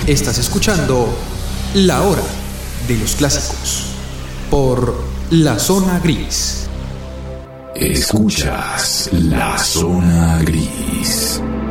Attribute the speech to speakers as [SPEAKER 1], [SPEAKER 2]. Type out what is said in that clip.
[SPEAKER 1] Estás escuchando La Hora de los Clásicos por La Zona Gris.
[SPEAKER 2] Escuchas La Zona Gris.